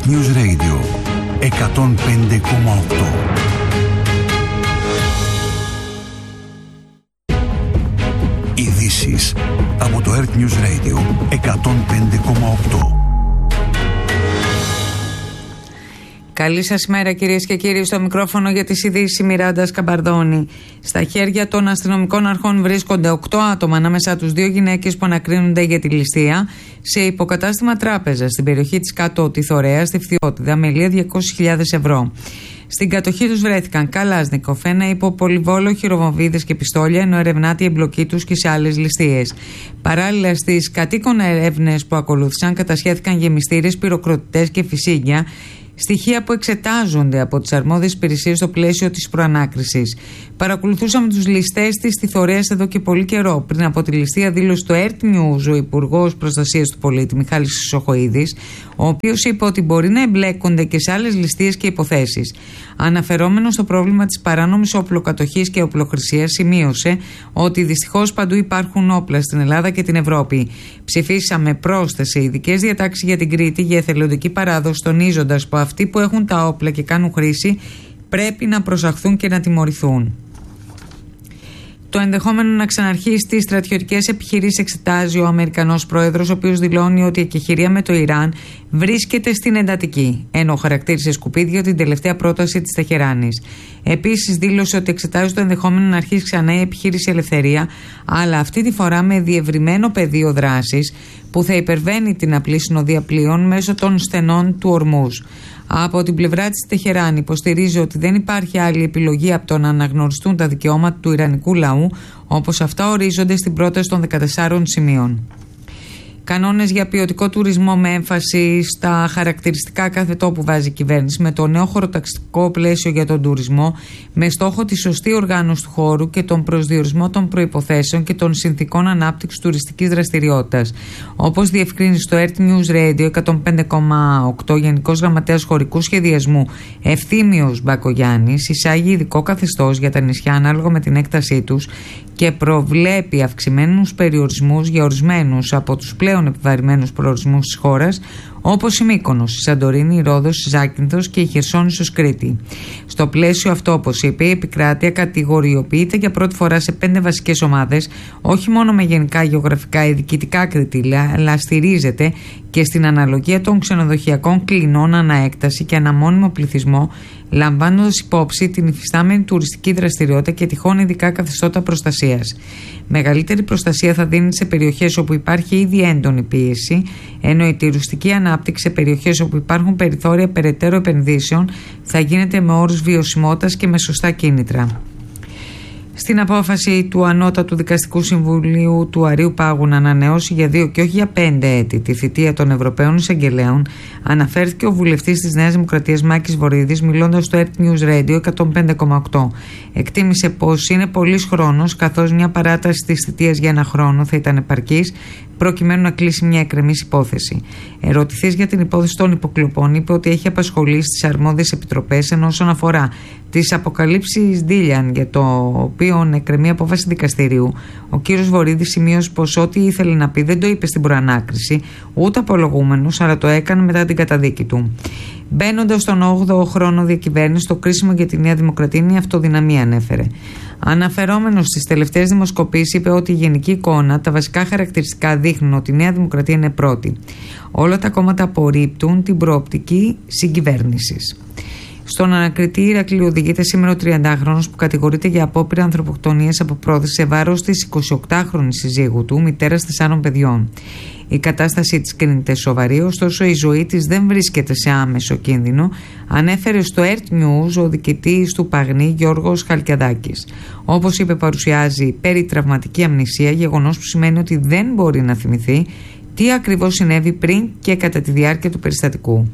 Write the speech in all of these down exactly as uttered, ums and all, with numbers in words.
Earth News Radio εκατόν πέντε κόμμα οκτώ. Ειδήσεις από το Earth News Radio εκατόν πέντε κόμμα οκτώ. Καλή σας ημέρα, κυρίες και κύριοι. Στο μικρόφωνο για τις ειδήσεις η Μιράντα Σκαμπαρδόνη. Στα χέρια των αστυνομικών αρχών βρίσκονται οκτώ άτομα, ανάμεσά τους δύο γυναίκες που ανακρίνονται για τη ληστεία σε υποκατάστημα τράπεζα στην περιοχή της Κάτω Τιθωρέα, στη Φθιώτιδα, με ηλία διακόσιες χιλιάδες ευρώ. Στην κατοχή τους βρέθηκαν Καλάζνικοφ, ένα υποπολιβόλο, χειροβομβίδες και πιστόλια, ενώ ερευνάται η εμπλοκή τους και σε άλλες ληστείες. Παράλληλα, στις κατοίκων έρευνες που ακολούθησαν, κατασχέθηκαν γεμιστήρες, πυροκροτητές και φυσίγγια. Στοιχεία που εξετάζονται από τις αρμόδιες υπηρεσίες στο πλαίσιο της προανάκρισης. Παρακολουθούσαμε τους ληστές της Τιθωρέας εδώ και πολύ καιρό. Πριν από τη ληστεία, δήλωσε στο Earth News ο Υπουργός Προστασίας του Πολίτη, Μιχάλης Χρυσοχοΐδης, ο οποίος είπε ότι μπορεί να εμπλέκονται και σε άλλες ληστείες και υποθέσεις. Αναφερόμενο στο πρόβλημα της παράνομης οπλοκατοχής και οπλοχρησίας, σημείωσε ότι δυστυχώς παντού υπάρχουν όπλα στην Ελλάδα και την Ευρώπη. Ψηφίσαμε πρόσθεσε ειδικές διατάξεις για την Κρήτη για εθελοντική παράδοση, τονίζοντας που αυτοί που έχουν τα όπλα και κάνουν χρήση πρέπει να προσαχθούν και να τιμωρηθούν. Το ενδεχόμενο να ξαναρχίσει τις στρατιωτικές επιχειρήσεις εξετάζει ο Αμερικανός πρόεδρος, ο οποίος δηλώνει ότι η εκεχηρία με το Ιράν βρίσκεται στην εντατική, ενώ χαρακτήρισε σκουπίδια την τελευταία πρόταση της Τεχεράνης. Επίσης, δήλωσε ότι εξετάζει το ενδεχόμενο να αρχίσει ξανά η επιχείρηση Ελευθερία, αλλά αυτή τη φορά με διευρυμένο πεδίο δράσης που θα υπερβαίνει την απλή συνοδεία πλοίων μέσω των στενών του Ορμούζ. Από την πλευρά της Τεχεράνη υποστηρίζει ότι δεν υπάρχει άλλη επιλογή από το να αναγνωριστούν τα δικαιώματα του ιρανικού λαού, όπως αυτά ορίζονται στην πρόταση των δεκατεσσάρων σημείων. Κανόνες για ποιοτικό τουρισμό με έμφαση στα χαρακτηριστικά κάθε τόπου βάζει η κυβέρνηση, με το νέο χωροταξικό πλαίσιο για τον τουρισμό, με στόχο τη σωστή οργάνωση του χώρου και τον προσδιορισμό των προϋποθέσεων και των συνθηκών ανάπτυξης τουριστικής δραστηριότητας. Όπως διευκρίνει στο Earth News Radio εκατόν πέντε κόμμα οκτώ Γενικός Γραμματέας Χωρικού Σχεδιασμού Ευθύμιος Μπακογιάννης, εισάγει ειδικό καθεστώς για τα νησιά ανάλογα με την έκτασή τους και προβλέπει αυξημένους περιορισμούς για ορισμένους από τους πλέον επιβαρημένους προορισμούς της χώρας, όπως η Μύκονος, η Σαντορίνη, η Ρόδος, η Ζάκυνθος και η Χερσόνησος Κρήτη. Στο πλαίσιο αυτό, όπως είπε, η επικράτεια κατηγοριοποιείται για πρώτη φορά σε πέντε βασικές ομάδες, όχι μόνο με γενικά γεωγραφικά ή διοικητικά κριτήρια, αλλά στηρίζεται και στην αναλογία των ξενοδοχειακών κλινών αναέκταση και αναμώνυμο πληθυσμό, λαμβάνοντας υπόψη την υφιστάμενη τουριστική δραστηριότητα και τυχόν ειδικά καθεστώτα προστασίας. Μεγαλύτερη προστασία θα δίνει σε περιοχές όπου υπάρχει ήδη έντονη πίεση, ενώ η τουριστική ανάπτυξη σε περιοχές όπου υπάρχουν περιθώρια περαιτέρω επενδύσεων θα γίνεται με όρους βιωσιμότητας και με σωστά κίνητρα. Στην απόφαση του Ανώτατου Δικαστικού Συμβουλίου του Αρείου Πάγου να ανανεώσει για δύο και όχι για πέντε έτη τη θητεία των Ευρωπαίων Εισαγγελέων, αναφέρθηκε ο βουλευτής της Νέας Δημοκρατίας Μάκης Βορίδης, μιλώντας στο Earth News Radio εκατόν πέντε κόμμα οκτώ. Εκτίμησε πως είναι πολύς χρόνος, καθώς μια παράταση της θητείας για ένα χρόνο θα ήταν επαρκής, προκειμένου να κλείσει μια εκκρεμής υπόθεση. Ερωτηθής για την υπόθεση των υποκλοπών, είπε ότι έχει απασχολήσει τις αρμόδιες επιτροπές, ενώ όσον αφορά τις αποκαλύψεις Ντίλιαν, για το οποίο εκκρεμεί απόφαση δικαστηρίου, ο κύριος Βορίδης σημείωσε πως ό,τι ήθελε να πει δεν το είπε στην προανάκριση, ούτε απολογούμενος, αλλά το έκανε μετά την καταδίκη του. Μπαίνοντας στον όγδοο χρόνο διακυβέρνηση, το κρίσιμο για τη Νέα Δημοκρατία είναι η αυτοδυναμία, ανέφερε. Αναφερόμενος στις τελευταίες δημοσκοπήσεις, είπε ότι η γενική εικόνα, τα βασικά χαρακτηριστικά δείχνουν ότι η Νέα Δημοκρατία είναι πρώτη. Όλα τα κόμματα απορρίπτουν την προοπτική συγκυβέρνησης. Στον ανακριτή Ηρακλείου οδηγείται σήμερα ο τριαντάχρονος που κατηγορείται για απόπειρα ανθρωποκτονίας από πρόθεση σε βάρος της εικοσιοκτάχρονης συζύγου του, μητέρας τεσσάρων παιδιών. Η κατάστασή της κρίνεται σοβαρή, ωστόσο η ζωή της δεν βρίσκεται σε άμεσο κίνδυνο, ανέφερε στο Earth News ο διοικητής του Παγνή Γιώργος Χαλκιαδάκης. Όπως είπε, παρουσιάζει περιτραυματική αμνησία, γεγονός που σημαίνει ότι δεν μπορεί να θυμηθεί τι ακριβώς συνέβη πριν και κατά τη διάρκεια του περιστατικού.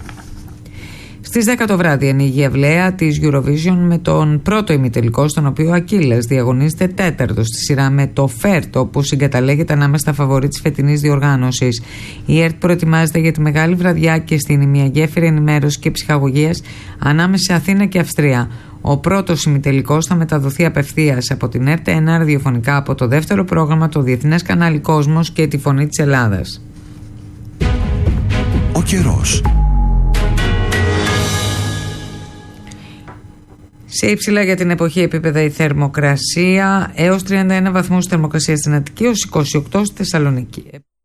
Στις δέκα το βράδυ ανοίγει η αυλαία της Eurovision με τον πρώτο ημιτελικό, στον οποίο ο Ακύλας διαγωνίζεται τέταρτος στη σειρά με το ΦΕΡΤ, όπου συγκαταλέγεται ανάμεσα στα φαβορί της φετινής διοργάνωσης. Η ΕΡΤ προετοιμάζεται για τη μεγάλη βραδιά και στην ημιαγέφυρη ενημέρωση και ψυχαγωγίας ανάμεσα σε Αθήνα και Αυστρία. Ο πρώτος ημιτελικός θα μεταδοθεί απευθείας από την ΕΡΤ ένα ραδιοφωνικά από το δεύτερο πρόγραμμα, το Διεθνές Κανάλι Κόσμος και τη Φωνή της Ελλάδας. Ο καιρός. Σε υψηλά για την εποχή επίπεδα η θερμοκρασία, έως τριάντα ένα βαθμούς θερμοκρασία στην Αττική, έως είκοσι οκτώ στη Θεσσαλονίκη.